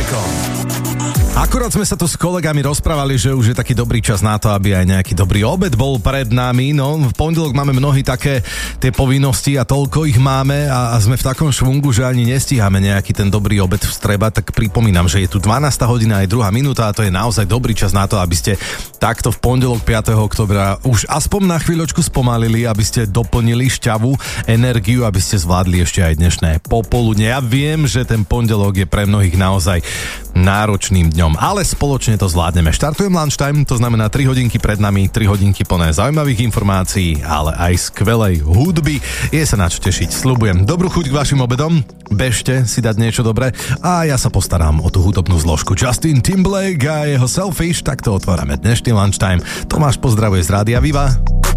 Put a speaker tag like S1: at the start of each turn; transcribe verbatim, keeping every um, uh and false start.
S1: Dekom. Akurát sme sa tu s kolegami rozprávali, že už je taký dobrý čas na to, aby aj nejaký dobrý obed bol pred nami. No, v pondelok máme mnohí také tie povinnosti a toľko ich máme a, a sme v takom švungu, že ani nestíhame nejaký ten dobrý obed vstrebať. Tak pripomínam, že je tu dvanásta hodina aj druhá minúta a to je naozaj dobrý čas na to, aby ste takto v pondelok piateho októbra už aspoň na chvíľočku spomalili, aby ste doplnili šťavu, energiu, aby ste zvládli ešte aj dnešné popoludne. Ja viem, že ten pondelok je pre mnohých naozaj náročným dňom, ale spoločne to zvládneme. Štartujem lunchtime, to znamená tri hodinky pred nami, tri hodinky plné zaujímavých informácií, ale aj skvelej hudby. Je sa na čo tešiť, sľubujem. Dobrú chuť k vašim obedom, bežte si dať niečo dobré a ja sa postarám o tú hudobnú zložku. Justin Timberlake a jeho Selfish, takto otvárame dnešný lunchtime. Tomáš pozdravuje z Rádia Viva.